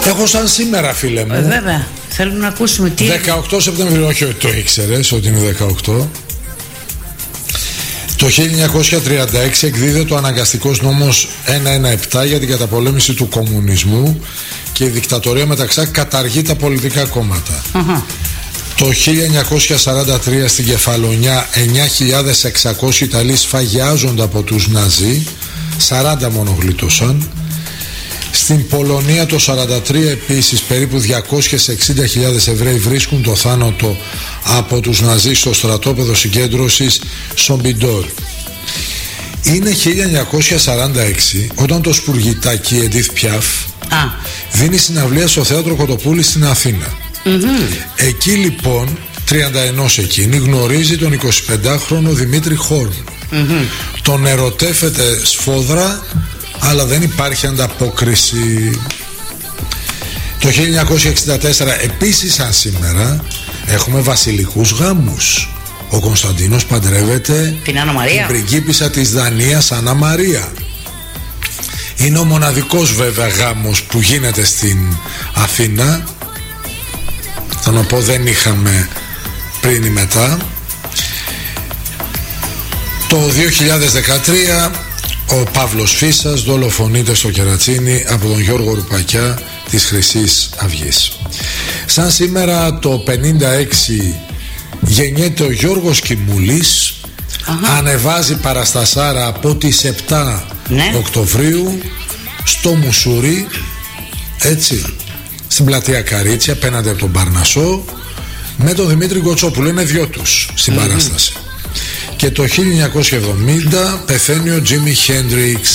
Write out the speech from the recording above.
Έχω σαν σήμερα, φίλε μου. Βέβαια, θέλουμε να ακούσουμε τι. 18 Σεπτεμβρίου, όχι το ήξερες ότι είναι 18. Το 1936 εκδίδεται ο αναγκαστικός νόμος 117 για την καταπολέμηση του κομμουνισμού και η δικτατορία μεταξά καταργεί τα πολιτικά κόμματα. Το 1943 στην Κεφαλονιά 9.600 Ιταλοί σφαγιάζονται από τους Ναζί, 40 μόνο γλίτωσαν. Στην Πολωνία το 1943 επίσης περίπου 260.000 Εβραίοι βρίσκουν το θάνατο από τους Ναζί στο στρατόπεδο συγκέντρωσης Σομπιντόρ. Είναι 1946 όταν το σπουργητάκι Εντίθ Πιάφ δίνει συναυλία στο Θέατρο Κοτοπούλη στην Αθήνα. Εκεί λοιπόν 31 εκείνη γνωρίζει τον 25χρονο Δημήτρη Χόρν. Τον ερωτεύεται σφόδρα, αλλά δεν υπάρχει ανταπόκριση. Το 1964 επίσης σαν σήμερα έχουμε βασιλικούς γάμους. Ο Κωνσταντίνος παντρεύεται την Άννα Μαρία, την πριγκίπισσα της Δανίας Άννα Μαρία. Είναι ο μοναδικός βέβαια γάμος που γίνεται στην Αθήνα. Θα να πω δεν είχαμε πριν ή μετά. Το 2013 ο Παύλος Φίσας δολοφονείται στο Κερατσίνι από τον Γιώργο Ρουπακιά της Χρυσής Αυγής. Σαν σήμερα το 56 γεννιέται ο Γιώργος Κιμούλης. Ανεβάζει παραστασάρα από τις 7 Οκτωβρίου στο Μουσούρι, έτσι, στην πλατεία Καρίτσια απέναντι από τον Παρνασσό, με τον Δημήτρη Γκοτσόπουλο. Είναι δυο τους στην παράσταση. Και το 1970 πεθαίνει ο Τζίμι Χέντριξ,